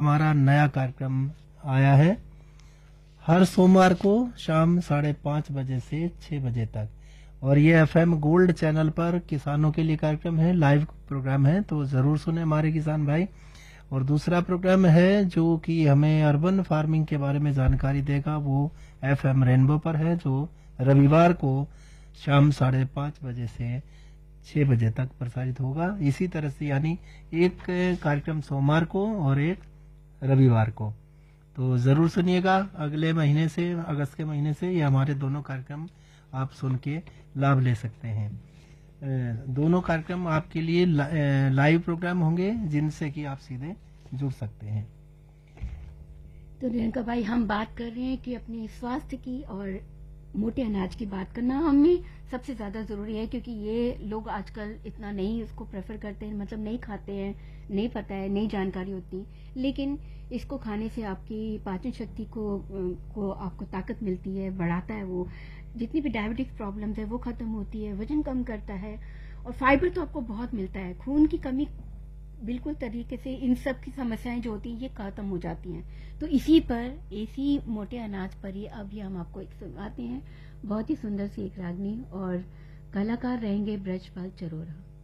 हमारा नया कार्यक्रम आया है। हर सोमवार को शाम 5:30 बजे से 6 बजे तक, और ये एफएम गोल्ड चैनल पर किसानों के लिए कार्यक्रम है, लाइव प्रोग्राम है, तो जरूर सुने हमारे किसान भाई। और दूसरा प्रोग्राम है जो कि हमें अर्बन फार्मिंग के बारे में जानकारी देगा, वो एफएम रेनबो पर है, जो रविवार को शाम 5:30 बजे से 6 बजे तक प्रसारित होगा। इसी तरह से यानी एक कार्यक्रम सोमवार को और एक रविवार को, तो जरूर सुनिएगा। अगले महीने से, अगस्त के महीने से, ये हमारे दोनों कार्यक्रम आप सुन के लाभ ले सकते हैं। दोनों कार्यक्रम आपके लिए लाइव प्रोग्राम होंगे, जिनसे कि आप सीधे जुड़ सकते हैं। तो रेणुका भाई, हम बात कर रहे हैं कि अपने स्वास्थ्य की और मोटे अनाज की बात करना हमें सबसे ज्यादा जरूरी है, क्योंकि ये लोग आजकल इतना नहीं इसको प्रेफर करते हैं, मतलब नहीं खाते हैं, नहीं पता है, नहीं जानकारी होती। लेकिन इसको खाने से आपकी पाचन शक्ति को आपको ताकत मिलती है, बढ़ाता है, वो जितनी भी डायबिटिक प्रॉब्लम्स है वो खत्म होती है, वजन कम करता है, और फाइबर तो आपको बहुत मिलता है। खून की कमी बिल्कुल तरीके से इन सब की समस्याएं जो होती हैं ये खत्म हो जाती हैं। तो इसी मोटे अनाज पर ही अभी हम आपको एक सुनाते हैं, बहुत ही सुंदर सी एक रागनी, और कलाकार रहेंगे ब्रजपाल चरोरा।